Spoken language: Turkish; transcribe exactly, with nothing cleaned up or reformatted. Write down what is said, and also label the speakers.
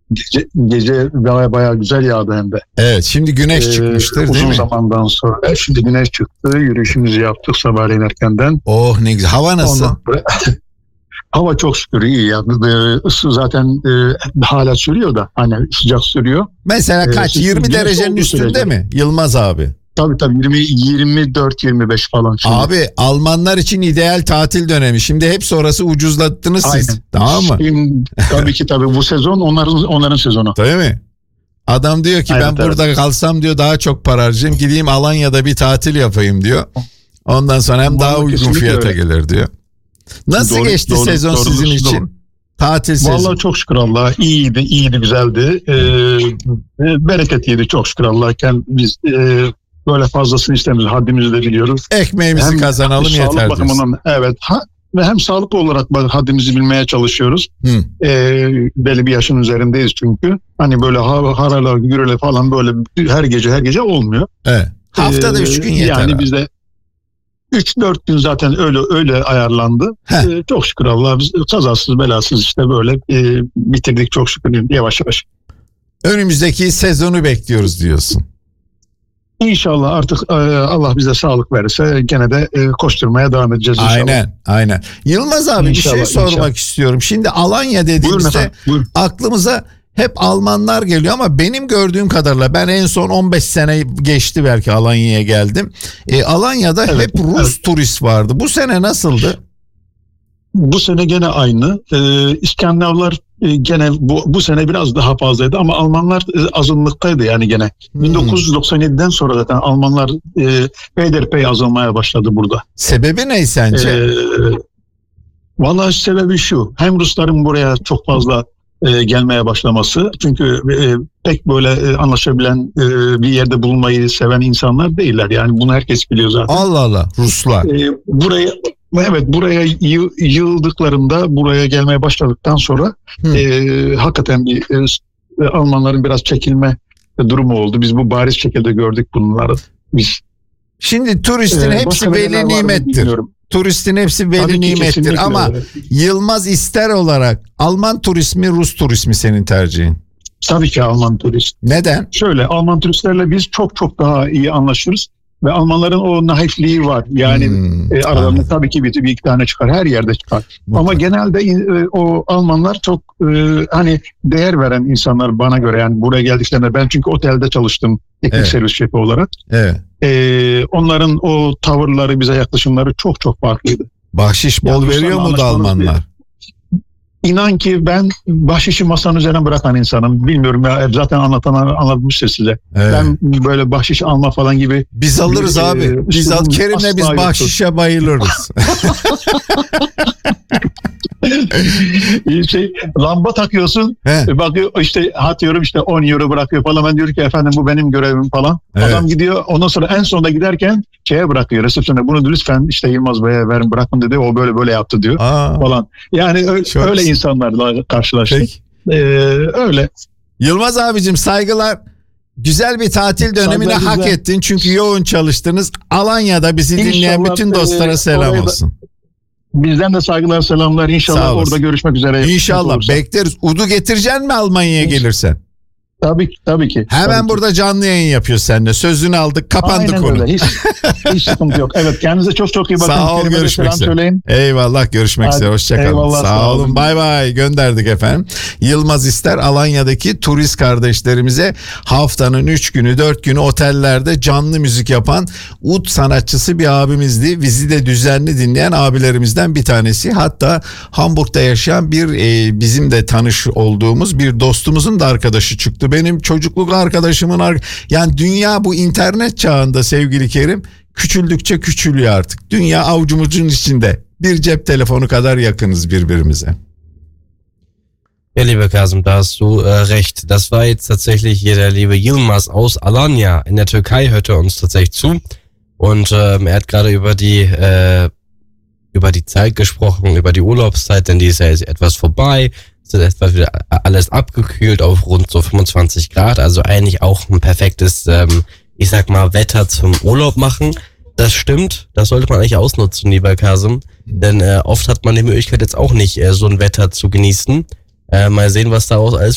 Speaker 1: Gece, gece bayağı, bayağı güzel yağdı hem de.
Speaker 2: Evet, şimdi güneş çıkmıştır
Speaker 1: ee,
Speaker 2: değil
Speaker 1: uzun
Speaker 2: mi?
Speaker 1: Uzun zamandan sonra. Evet, şimdi güneş çıktı. Yürüyüşümüzü yaptık sabahleyin erkenden.
Speaker 2: Oh ne güzel. Hava nasıl?
Speaker 1: Ondan, hava çok şükür iyi. Yani, ısı zaten e, hala sürüyor da. Hani sıcak sürüyor.
Speaker 2: Mesela kaç?
Speaker 1: Ee,
Speaker 2: yirmi derecenin üstünde sürece. mi? Yılmaz abi.
Speaker 1: Tabii tabii yirmi, yirmi dört yirmi beş falan. Şimdi.
Speaker 2: Abi Almanlar için ideal tatil dönemi. Şimdi hep sonrası ucuzlattınız
Speaker 1: Aynen.
Speaker 2: siz. Tamam mı?
Speaker 1: Şimdi, tabii ki tabii bu sezon onların onların sezonu.
Speaker 2: Değil mi? Adam diyor ki evet, ben evet. burada kalsam diyor daha çok para harcayayım. Gideyim Alanya'da bir tatil yapayım diyor. Ondan sonra hem daha uygun fiyata öyle. gelir diyor. Nasıl doğru, geçti doğru, sezon doğru, sizin doğru. için? Tatil sezonu.
Speaker 1: Vallahi çok şükür Allah iyiydi, iyiydi, güzeldi. Ee, bereketliydi çok şükür Allah'ken biz e, böyle fazlasını istemiyoruz, haddimizi de biliyoruz.
Speaker 2: Ekmeğimizi hem kazanalım yeter
Speaker 1: sağlık bakımından, evet ha, ve hem sağlıklı olarak haddimizi bilmeye çalışıyoruz. Ee, belli bir yaşın üzerindeyiz çünkü. Hani böyle haralar, gürele falan böyle her gece her gece olmuyor.
Speaker 2: Evet. Haftada ee, üç gün yeter.
Speaker 1: Yani bizde üç dört gün zaten öyle öyle ayarlandı. Ee, çok şükür Allah biz kazasız belasız işte böyle e, bitirdik çok şükür yavaş yavaş.
Speaker 2: Önümüzdeki sezonu bekliyoruz diyorsun.
Speaker 1: İnşallah artık e, Allah bize sağlık verirse gene de e, koşturmaya devam edeceğiz inşallah.
Speaker 2: Aynen aynen. Yılmaz abi inşallah, bir şey sormak inşallah. istiyorum. Şimdi Alanya dediğimizde aklımıza hep Almanlar geliyor ama benim gördüğüm kadarıyla ben en son on beş sene geçti belki Alanya'ya geldim. E, Alanya'da evet, hep Rus evet. turist vardı. Bu sene nasıldı?
Speaker 1: Bu sene gene aynı. Ee, İskandinavlar e, gene bu, bu sene biraz daha fazlaydı ama Almanlar e, azınlıktaydı yani gene. Hmm. bin dokuz yüz doksan yediden sonra zaten Almanlar e, peyderpey azalmaya başladı burada.
Speaker 2: Sebebi ne sence? Ee,
Speaker 1: Vallahi sebebi şu. Hem Rusların buraya çok fazla e, gelmeye başlaması. Çünkü e, pek böyle e, anlaşabilen e, bir yerde bulunmayı seven insanlar değiller. Yani bunu herkes biliyor zaten.
Speaker 2: Allah Allah, Ruslar.
Speaker 1: E, buraya Evet buraya yı, yığıldıklarında buraya gelmeye başladıktan sonra e, hakikaten bir e, Almanların biraz çekilme durumu oldu. Biz bu bariz şekilde gördük bunları. Biz
Speaker 2: Şimdi turistin e, hepsi veli nimettir. Turistin hepsi veli nimettir ama öyle. Yılmaz ister olarak Alman turist mi Rus turist mi senin tercihin?
Speaker 1: Tabii ki Alman turist.
Speaker 2: Neden?
Speaker 1: Şöyle Alman turistlerle biz çok çok daha iyi anlaşırız. Ve Almanların o naifliği var. Yani hmm, e, aralarında aynen. tabii ki bir, bir iki tane çıkar. Her yerde çıkar. Mutlaka. Ama genelde e, o Almanlar çok e, hani değer veren insanlar bana göre. Yani buraya geldiklerinde ben çünkü otelde çalıştım. Teknik evet. servis şefi olarak. Evet. E, onların o tavırları bize yaklaşımları çok çok farklıydı.
Speaker 2: Bahşiş bol yani veriyor mu da Almanlar? Bir,
Speaker 1: İnan ki ben bahşişi masanın üzerine bırakan insanım. Bilmiyorum ya zaten anlatan anlatmıştır size. Evet. Ben böyle bahşiş alma falan gibi.
Speaker 2: Biz alırız bir, abi. E, biz al Kerim'le biz bahşişe yoktur. Bayılırız. şey lamba takıyorsun. He. Bakıyor işte atıyorum işte on euro bırakıyor falan. Ben diyorum ki efendim bu benim görevim falan. Evet. Adam gidiyor ondan sonra en sonunda giderken şeye bırakıyor resepsiyona. Bunu lütfen işte Yılmaz Bey'e verin bırakın dedi. O böyle böyle yaptı diyor. Aa. Falan. Yani öyle, öyle insanlarla karşılaştık. Ee, öyle. Yılmaz abicim saygılar. Güzel bir tatil dönemini Saygılar hak güzel. ettin. Çünkü yoğun çalıştınız. Alanya'da bizi İnşallah, dinleyen bütün dostlara e, selam olsun.
Speaker 1: Bizden de saygılar selamlar. İnşallah orada görüşmek üzere.
Speaker 2: İnşallah bekleriz. Udu getireceksin mi Almanya'ya gelirsen?
Speaker 1: Tabii ki. Tabii ki.
Speaker 2: Hemen
Speaker 1: tabii
Speaker 2: burada
Speaker 1: ki.
Speaker 2: canlı yayın yapıyoruz seninle. Sözünü aldık. Kapandı
Speaker 1: Aynen
Speaker 2: konu.
Speaker 1: Öyle. Hiç, hiç sıkıntı yok. Evet kendinize çok çok iyi bakın.
Speaker 2: Sağ ol görüşmek üzere. Eyvallah görüşmek üzere. Hoşçakalın. Sağ, sağ olun. Bay bay. Gönderdik efendim. Yılmaz İster Alanya'daki turist kardeşlerimize haftanın üç günü dört günü otellerde canlı müzik yapan ud sanatçısı bir abimizdi. Bizi de düzenli dinleyen abilerimizden bir tanesi. Hatta Hamburg'da yaşayan bir e, bizim de tanış olduğumuz bir dostumuzun da arkadaşı çıktı. Benim çocukluk arkadaşımın ar- yani dünya bu internet çağında sevgili Kerim küçüldükçe küçülüyor artık. Dünya avucumuzun içinde. Bir cep telefonu kadar yakınız birbirimize.
Speaker 3: Ja, lieber Kasım, da hast du äh, recht. Das war jetzt tatsächlich hier der liebe Yılmaz aus Alanya in der Türkei, hört er uns tatsächlich zu. Und ähm, er hat gerade über die äh, über die Zeit gesprochen, über die Urlaubszeit, denn die ist ja jetzt etwas vorbei. Es ist etwas wieder alles abgekühlt auf rund so fünfundzwanzig Grad, also eigentlich auch ein perfektes, ähm, ich sag mal, Wetter zum Urlaub machen. Das stimmt, das sollte man eigentlich ausnutzen, lieber Kasım, denn äh, oft hat man die Möglichkeit jetzt auch nicht, äh, so ein Wetter zu genießen. Äh, mal sehen, was daraus alles